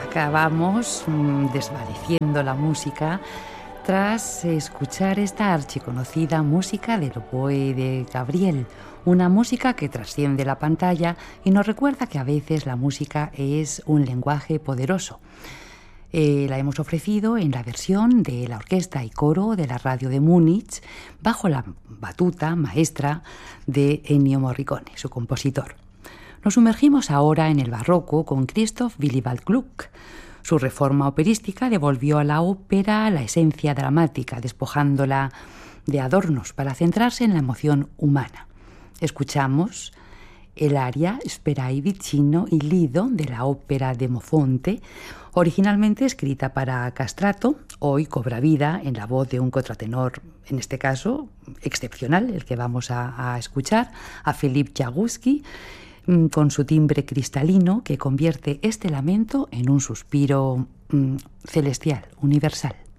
acabamos desvaneciendo la música tras escuchar esta archiconocida música del oboe de Gabriel, una música que trasciende la pantalla y nos recuerda que a veces la música es un lenguaje poderoso. La hemos ofrecido en la versión de la orquesta y coro de la radio de Múnich bajo la batuta maestra de Ennio Morricone, su compositor. Nos sumergimos ahora en el barroco con Christoph Willibald Gluck. Su reforma operística devolvió a la ópera la esencia dramática, despojándola de adornos para centrarse en la emoción humana. Escuchamos el aria Sperai vicino y lido de la ópera de Mofonte, originalmente escrita para castrato, hoy cobra vida en la voz de un contratenor, en este caso excepcional, el que vamos a escuchar, a Philipp Jaguski, con su timbre cristalino que convierte este lamento en un suspiro celestial, universal.